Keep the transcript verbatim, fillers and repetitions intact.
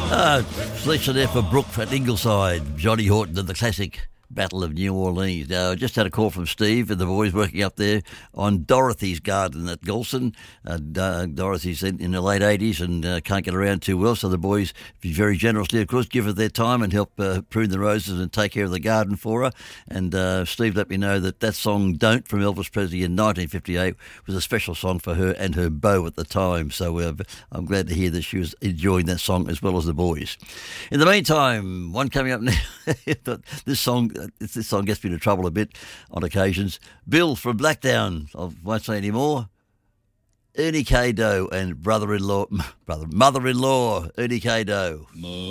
Uh, selection there for Brooke at Ingleside, Johnny Horton and the classic Battle of New Orleans. Now, I just had a call from Steve and the boys working up there on Dorothy's Garden at Golson. Uh, uh, Dorothy's in, in the late eighties and uh, can't get around too well, so the boys be very generously, of course, give her their time and help uh, prune the roses and take care of the garden for her. And uh, Steve let me know that that song Don't from Elvis Presley in nineteen fifty-eight was a special song for her and her beau at the time. So uh, I'm glad to hear that she was enjoying that song as well as the boys. In the meantime, one coming up now, this song This song gets me into trouble a bit on occasions. Bill from Blackdown, I won't say any more. Ernie K. Doe and brother-in-law, brother, mother-in-law, Ernie K. Doe.